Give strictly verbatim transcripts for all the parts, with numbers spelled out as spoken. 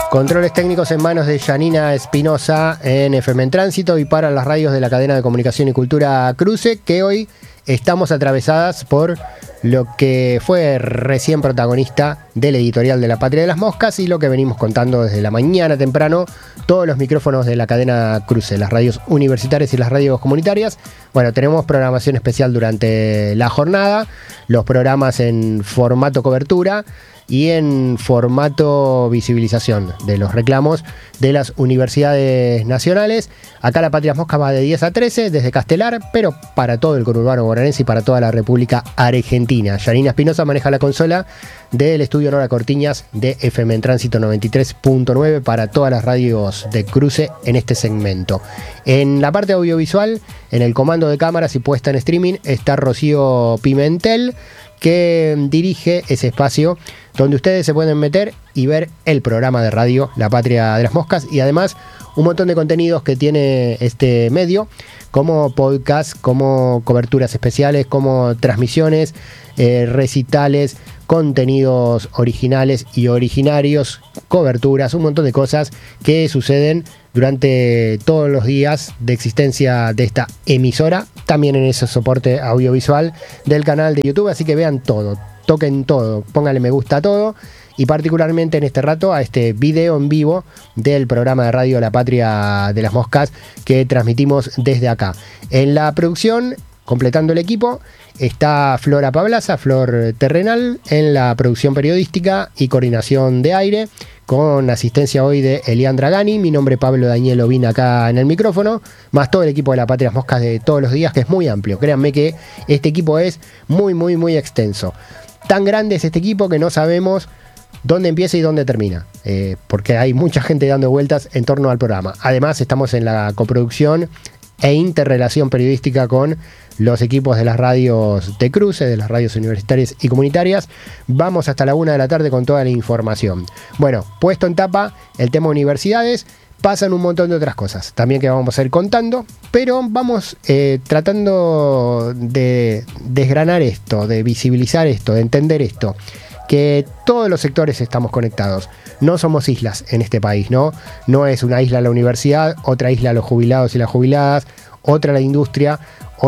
Controles técnicos en manos de Yanina Espinosa en F M en Tránsito y para las radios de la cadena de comunicación y cultura Cruce, que hoy estamos atravesadas por lo que fue recién protagonista del editorial de La Patria de las Moscas y lo que venimos contando desde la mañana temprano, todos los micrófonos de la cadena Cruce, las radios universitarias y las radios comunitarias. Bueno, tenemos programación especial durante la jornada, los programas en formato cobertura y en formato visibilización de los reclamos de las universidades nacionales. Acá La Patria de las Moscas va de diez a trece desde Castelar, pero para todo el conurbano bonaerense y para toda la República Argentina. Yanina Espinosa maneja la consola del estudio Nora Cortiñas de F M en Tránsito noventa y tres punto nueve para todas las radios de Cruce en este segmento. En la parte audiovisual, en el comando de cámaras y puesta en streaming, está Rocío Pimentel, que dirige ese espacio donde ustedes se pueden meter y ver el programa de radio La Patria de las Moscas y además un montón de contenidos que tiene este medio, como podcast, como coberturas especiales, como transmisiones, eh, recitales, contenidos originales y originarios, coberturas, un montón de cosas que suceden durante todos los días de existencia de esta emisora, también en ese soporte audiovisual del canal de YouTube, así que vean todo, toquen todo, pónganle me gusta a todo y particularmente en este rato a este video en vivo del programa de radio La Patria de las Moscas que transmitimos desde acá. En la producción, completando el equipo, está Flora Pablaza, Flor Terrenal, en la producción periodística y coordinación de aire, con asistencia hoy de Elian Dragani. Mi nombre es Pablo Daniel Ovin acá en el micrófono, más todo el equipo de La Patria de las Moscas de todos los días, que es muy amplio. Créanme que este equipo es muy, muy, muy extenso. Tan grande es este equipo que no sabemos dónde empieza y dónde termina, eh, porque hay mucha gente dando vueltas en torno al programa. Además, estamos en la coproducción e interrelación periodística con los equipos de las radios de Cruce, de las radios universitarias y comunitarias. Vamos hasta la una de la tarde con toda la información. Bueno, puesto en tapa el tema universidades, pasan un montón de otras cosas también que vamos a ir contando, pero vamos eh, tratando de desgranar esto, de visibilizar esto, de entender esto, que todos los sectores estamos conectados. No somos islas en este país, ¿no? No es una isla la universidad, otra isla los jubilados y las jubiladas, otra la industria,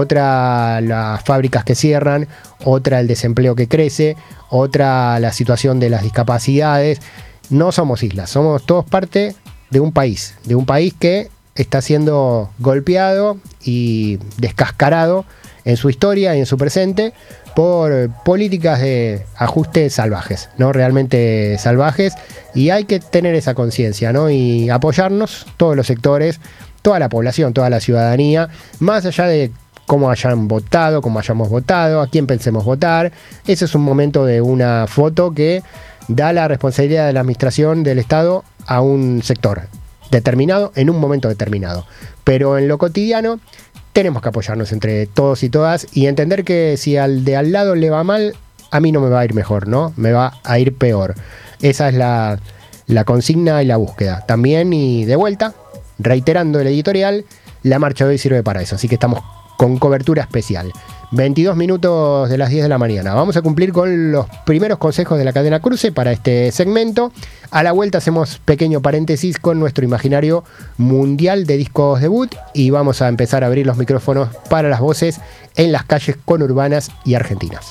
otra las fábricas que cierran, otra el desempleo que crece, otra la situación de las discapacidades. No somos islas, somos todos parte de un país, de un país que está siendo golpeado y descascarado en su historia y en su presente por políticas de ajuste salvajes, ¿no? Realmente salvajes, y hay que tener esa conciencia, ¿no? Y apoyarnos todos los sectores, toda la población, toda la ciudadanía, más allá de cómo hayan votado, cómo hayamos votado, a quién pensemos votar. Ese es un momento de una foto que da la responsabilidad de la administración del Estado a un sector determinado en un momento determinado. Pero en lo cotidiano tenemos que apoyarnos entre todos y todas y entender que si al de al lado le va mal, a mí no me va a ir mejor, ¿no? Me va a ir peor. Esa es la, la consigna y la búsqueda. También, y de vuelta, reiterando el editorial, la marcha de hoy sirve para eso. Así que estamos con cobertura especial. veintidós minutos de las diez de la mañana. Vamos a cumplir con los primeros consejos de la cadena Cruce para este segmento. A la vuelta hacemos pequeño paréntesis con nuestro imaginario mundial de discos debut y vamos a empezar a abrir los micrófonos para las voces en las calles conurbanas y argentinas.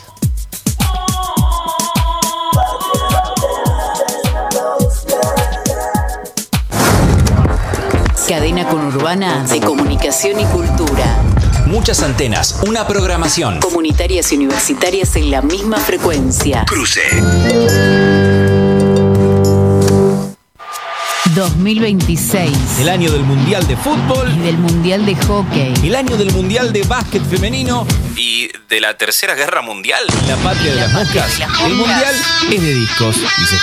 Cadena conurbana de comunicación y cultura. Muchas antenas, una programación. Comunitarias y universitarias en la misma frecuencia. Cruce. dos mil veintiséis. El año del Mundial de Fútbol. Y del Mundial de Hockey. El año del Mundial de Básquet Femenino. Y de la Tercera Guerra Mundial. La Patria de las Moscas. El Mundial es de discos. Y se